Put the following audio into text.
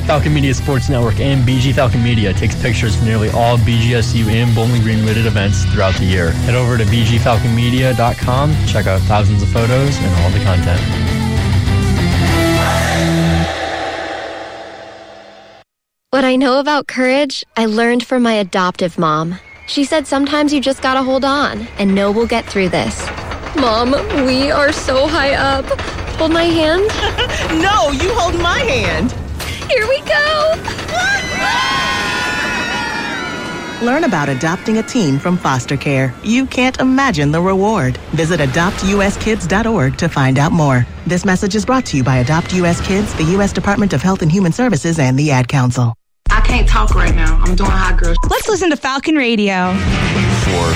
Falcon Media Sports Network and BG Falcon Media takes pictures for nearly all BGSU and Bowling Green related events throughout the year. Head over to bgfalconmedia.com, check out thousands of photos and all the content. What I know about courage, I learned from my adoptive mom. She said sometimes you just gotta hold on and know we'll get through this. Mom, we are so high up. Hold my hand. No, you hold my hand. Here we go. Learn about adopting a teen from foster care. You can't imagine the reward. Visit adoptuskids.org to find out more. This message is brought to you by Adopt US Kids, the U.S. Department of Health and Human Services, and the Ad Council. I can't talk right now. I'm doing hot girl. Let's listen to Falcon Radio. For